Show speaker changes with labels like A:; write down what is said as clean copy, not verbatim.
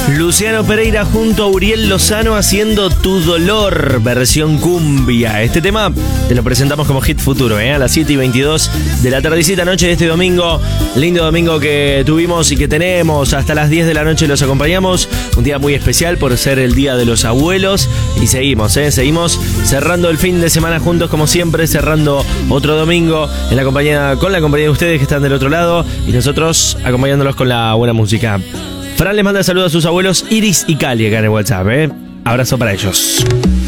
A: Luciano Pereira junto a Uriel Lozano haciendo Tu Dolor, versión cumbia. Este tema te lo presentamos como hit futuro, a las 7:22 de la tardecita noche de este domingo. Lindo domingo que tuvimos y que tenemos. Hasta las 10 de la noche los acompañamos. Un día muy especial por ser el Día de los Abuelos. Y seguimos cerrando el fin de semana juntos como siempre, cerrando otro domingo con la compañía de ustedes que están del otro lado y nosotros acompañándolos con la buena música. Fran les manda saludos a sus abuelos Iris y Cali acá en el WhatsApp. Abrazo para ellos.